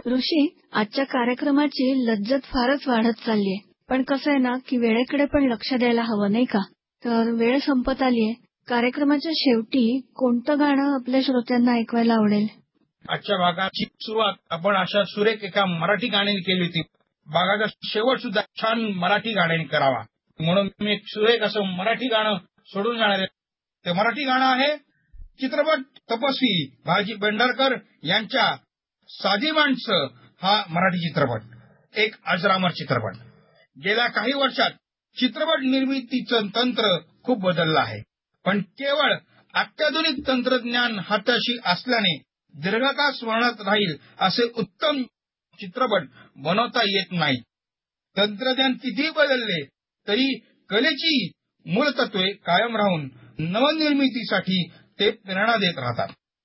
ऋषी, आजच्या कार्यक्रमाची लज्जत फारच वाढत चाललीय. पण कसं आहे ना की वेळेकडे पण लक्ष द्यायला हवं नाही का? तर वेळ संपत आलीये. कार्यक्रमाच्या शेवटी कोणतं गाणं आपल्या श्रोत्यांना ऐकवायला आवडेल? आजच्या भागाची सुरुवात आपण अशा सुरेख एका मराठी गाण्याने केली होती. भागाचा शेवट सुद्धा छान मराठी गाण्याने करावा म्हणून मी एक सुरेख असं मराठी गाणं सोडून जाणार आहे. ते मराठी गाणं आहे चित्रपट तपस्वी भालजी पेंढारकर यांच्या साधी माणसं हा मराठी चित्रपट. एक अजरामर चित्रपट. गेल्या काही वर्षात चित्रपट निर्मितीचं तंत्र खूप बदललं आहे. पण केवळ अत्याधुनिक तंत्रज्ञान हाताशी असल्याने दीर्घकाळ स्मरणात राहील असे उत्तम चित्रपट बनवता येत नाही. तंत्रज्ञान कितीही बदलले तरी कलेची मूलतत्वे कायम राहून नवनिर्मितीसाठी ते प्रेरणा देत राहतात.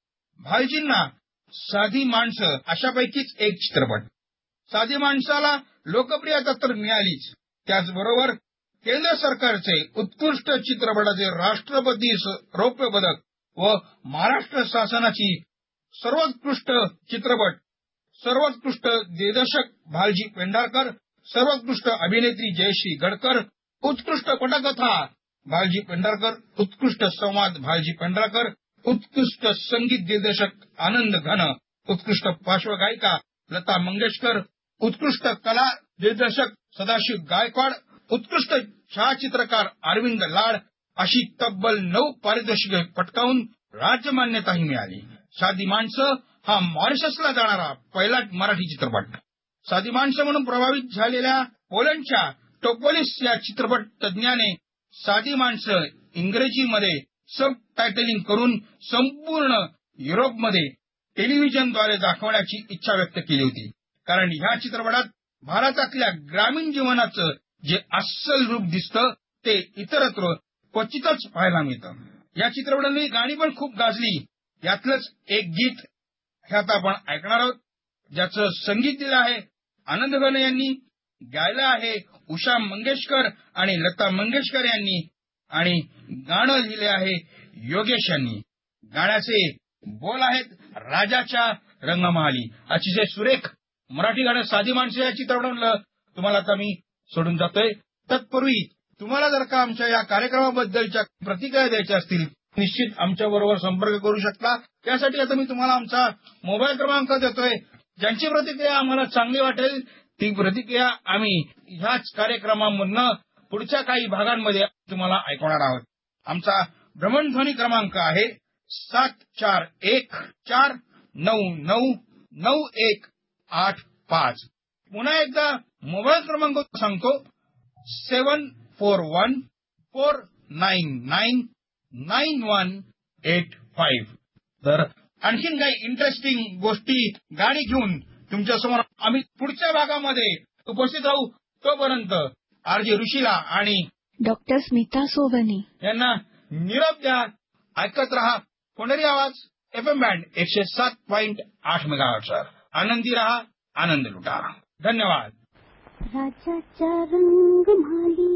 भालजींना साधी माणसं अशापैकीच एक चित्रपट. साधी माणसाला लोकप्रियता तर मिळालीच, त्याचबरोबर केंद्र सरकारचे उत्कृष्ट चित्रपटाचे राष्ट्रपती रौप्य पदक व महाराष्ट्र शासनाची सर्वोत्कृष्ट चित्रपट, सर्वोत्कृष्ट दिग्दर्शक भालजी पेंढारकर, सर्वोत्कृष्ट अभिनेत्री जयश्री गडकर, उत्कृष्ट पटकथा भालजी पेंढारकर, उत्कृष्ट संवाद भालजी पेंढारकर, उत्कृष्ट संगीत दिग्दर्शक आनंद घन, उत्कृष्ट पार्श्वगायिका लता मंगेशकर, उत्कृष्ट कला दिग्दर्शक सदाशिव गायकवाड, उत्कृष्ट छायाचित्रकार अरविंद लाड अशी तब्बल 9 पारितोषिके पटकावून राज्यमान्यताही मिळाली. साधी माणसं हा मॉरिशसला जाणारा पहिला मराठी चित्रपट. साधी माणसं म्हणून प्रभावित झालेल्या पोलंडच्या टोपोलिस या चित्रपट तज्ञाने साधी माणसं इंग्रजीमध्ये सब टायटलिंग करून संपूर्ण युरोपमध्ये टेलिव्हिजनद्वारे दाखवण्याची इच्छा व्यक्त केली होती. कारण ह्या चित्रपटात भारतातल्या ग्रामीण जीवनाचं जे अस्सल रूप दिसतं ते इतरत्र क्वचितच पाहायला मिळतं. या चित्रपटाने गाणी पण खूप गाजली. यातलंच एक गीत हे आता आपण ऐकणार आहोत, ज्याचं संगीत दिलं आहे आनंद घन यांनी, गायलं आहे उषा मंगेशकर आणि लता मंगेशकर यांनी आणि गाणं लिहिले आहे योगेश यांनी. गाण्याचे बोल आहेत राजाच्या रंगमहाली. अतिशय सुरेख मराठी गाणं साधी माणसं या चित्रपटातलं तुम्हाला आता मी सोडून जातोय. तत्पूर्वी तुम्हाला जर का आमच्या या कार्यक्रमाबद्दलच्या प्रतिक्रिया द्यायच्या असतील निश्चित आमच्या बरोबर संपर्क करू शकता. त्यासाठी आता मी तुम्हाला आमचा मोबाईल क्रमांक देतोय. ज्यांची प्रतिक्रिया आम्हाला चांगली वाटेल ती प्रतिक्रिया आम्ही ह्याच कार्यक्रमामधनं पुढच्या काही भागांमध्ये तुम्हाला ऐकवणार आहोत. आमचा भ्रमणध्वनी क्रमांक आहे 7414999185. पुन्हा एकदा मोबाईल क्रमांक सांगतो 7414999185. तर आणखीन काही इंटरेस्टिंग गोष्टी गाणी घेऊन तुमच्यासमोर आम्ही पुढच्या भागामध्ये उपस्थित राहू. तोपर्यंत आरजे ऋषीला आणि डॉक्टर स्मिता सोबनी यांना निरोप द्या. ऐकत रहा पुणेरी आवाज FM बँड 107.8 मेगाहर्ट्झ. आनंदी रहा, आनंद लुटा. धन्यवाद. राजाच्या रंगमाली